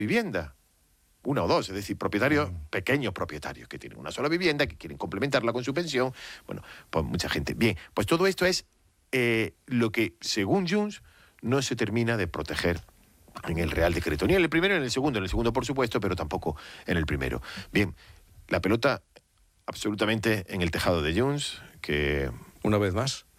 vivienda. Una o dos, es decir, propietarios, pequeños propietarios que tienen una sola vivienda, que quieren complementarla con su pensión. Bueno, pues mucha gente. Bien, pues todo esto es lo que, según Junts, no se termina de proteger en el Real Decreto. Ni en el primero ni en el segundo por supuesto, pero tampoco en el primero. Bien, la pelota absolutamente en el tejado de Junts, que una vez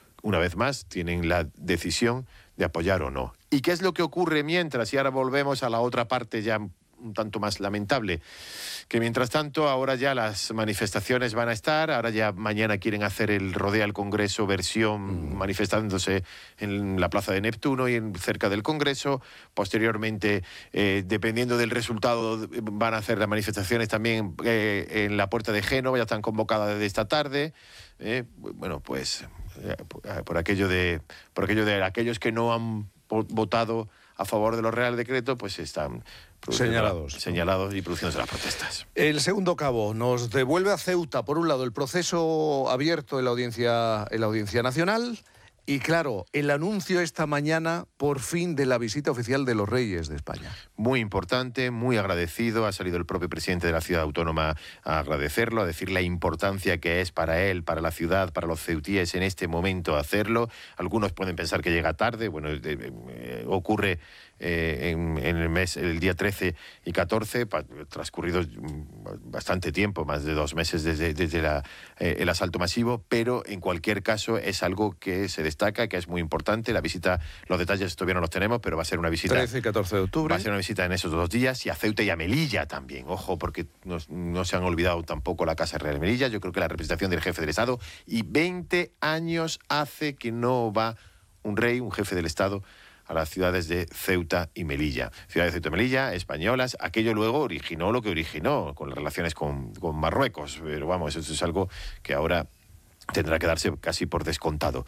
más tienen la decisión de apoyar o no. ¿Y qué es lo que ocurre mientras? Y ahora volvemos a la otra parte ya un tanto más lamentable, que mientras tanto ahora ya las manifestaciones van a estar, ahora ya mañana quieren hacer el Rodea al Congreso versión manifestándose en la Plaza de Neptuno y cerca del Congreso. Posteriormente, dependiendo del resultado, van a hacer las manifestaciones también en la Puerta de Génova, ya están convocadas desde esta tarde. Bueno, pues por aquello de aquellos que no han votado a favor de los Real Decretos, pues están señalados y produciéndose las protestas. El segundo cabo nos devuelve a Ceuta, por un lado, el proceso abierto en la Audiencia Nacional y, claro, el anuncio esta mañana, por fin, de la visita oficial de los Reyes de España. Muy importante, muy agradecido. Ha salido el propio presidente de la ciudad autónoma a agradecerlo, a decir la importancia que es para él, para la ciudad, para los ceutíes en este momento hacerlo. Algunos pueden pensar que llega tarde. Bueno, ocurre en el día 13 y 14, transcurrido bastante tiempo, más de 2 meses desde el asalto masivo, pero en cualquier caso es algo que se destaca, que es muy importante. La visita, los detalles todavía no los tenemos, pero va a ser una visita... 13 y 14 de octubre. Va a ser una visita en esos 2 días, y a Ceuta y a Melilla también. Ojo, porque no se han olvidado tampoco la Casa Real de Melilla. Yo creo que la representación del jefe del Estado, y 20 años hace que no va un rey, un jefe del Estado, a las ciudades de Ceuta y Melilla. Ciudades de Ceuta y Melilla, españolas. Aquello luego originó lo que originó, con las relaciones con Marruecos. Pero vamos, eso es algo que ahora tendrá que darse casi por descontado.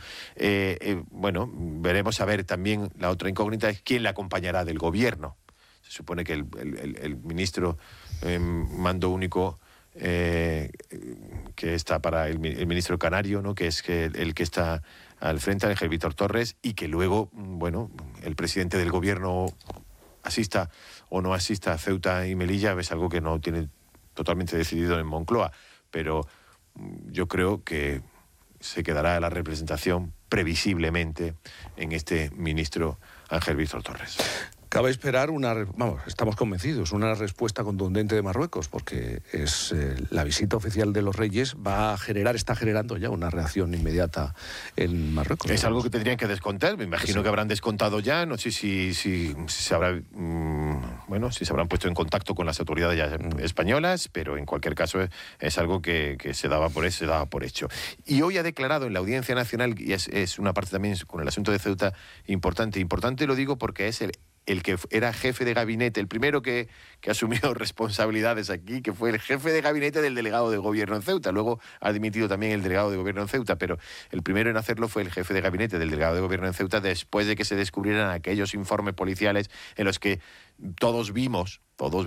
Bueno, veremos a ver también, la otra incógnita es quién la acompañará del gobierno. Se supone que el ministro mando único que está para el ministro canario, ¿no?, que es el que está al frente, Ángel Víctor Torres, y que luego, bueno, el presidente del gobierno asista o no asista a Ceuta y Melilla es algo que no tiene totalmente decidido en Moncloa, pero yo creo que se quedará la representación previsiblemente en este ministro Ángel Víctor Torres. Cabe esperar estamos convencidos, una respuesta contundente de Marruecos, porque es la visita oficial de los Reyes está generando ya una reacción inmediata en Marruecos. Es algo que tendrían que descontar, me imagino que habrán descontado ya, no sé si se habrá, si se habrán puesto en contacto con las autoridades ya españolas, pero en cualquier caso es algo que se daba por hecho. Y hoy ha declarado en la Audiencia Nacional, y es una parte también con el asunto de Ceuta importante lo digo porque es el que era jefe de gabinete, el primero que asumió responsabilidades aquí, que fue el jefe de gabinete del delegado de gobierno en Ceuta. Luego ha dimitido también el delegado de gobierno en Ceuta, pero el primero en hacerlo fue el jefe de gabinete del delegado de gobierno en Ceuta, después de que se descubrieran aquellos informes policiales en los que todos vimos,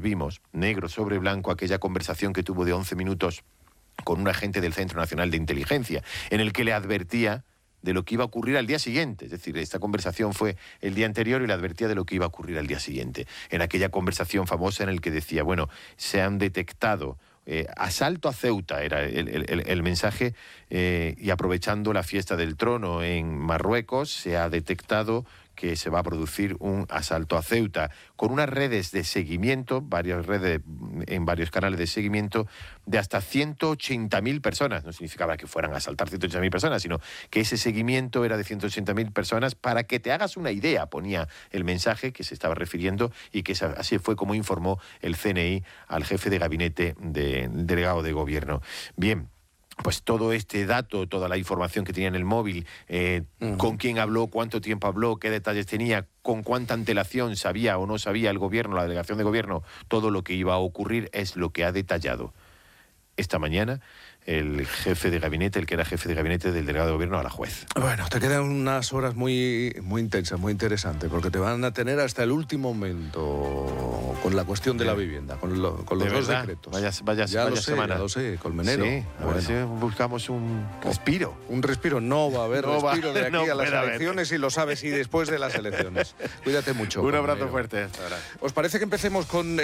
negro sobre blanco, aquella conversación que tuvo de 11 minutos con un agente del Centro Nacional de Inteligencia, en el que le advertía de lo que iba a ocurrir al día siguiente. Es decir, esta conversación fue el día anterior y le advertía de lo que iba a ocurrir al día siguiente. En aquella conversación famosa en el que decía, bueno, se han detectado asalto a Ceuta, era el mensaje, y aprovechando la fiesta del trono en Marruecos, se ha detectado que se va a producir un asalto a Ceuta, con unas redes de seguimiento, varias redes en varios canales de seguimiento, de hasta 180.000 personas. No significaba que fueran a asaltar 180.000 personas, sino que ese seguimiento era de 180.000 personas. Para que te hagas una idea, ponía el mensaje que se estaba refiriendo, y que así fue como informó el CNI al jefe de gabinete del delegado de gobierno. Bien, pues todo este dato, toda la información que tenía en el móvil, con quién habló, cuánto tiempo habló, qué detalles tenía, con cuánta antelación sabía o no sabía el gobierno, la delegación de gobierno, todo lo que iba a ocurrir, es lo que ha detallado esta mañana el jefe de gabinete, el que era jefe de gabinete del delegado de gobierno, a la juez. Bueno, te quedan unas horas muy intensas, muy interesantes, porque te van a tener hasta el último momento con la cuestión de la vivienda, con los dos decretos. Vaya semana. Ya lo sé, Colmenero. Sí, a ver si buscamos un respiro. Un respiro, no va a haber respiro de aquí a las elecciones, y lo sabes, y después de las elecciones. Cuídate mucho. Un abrazo fuerte. ¿Os parece que empecemos con